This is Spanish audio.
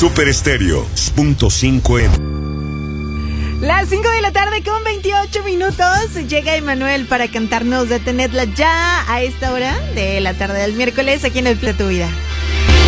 Super Estéreo, 5.5M. Las 5 de la tarde con 28 minutos. Llega Emanuel para cantarnos Detenedla ya a esta hora de la tarde del miércoles aquí en El Plato Tu Vida.